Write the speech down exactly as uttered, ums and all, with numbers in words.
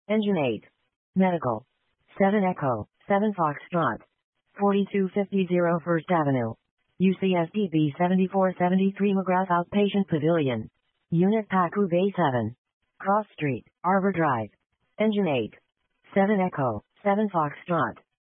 Engine eight. Medical. seven Echo, seven Foxtrot. forty-two fifty First Avenue. U C S D B seventy-four seventy-three McGrath Outpatient Pavilion. Unit Pacu Bay seven. Cross Street, Arbor Drive. Engine eight. seven Echo, seven Foxtrot.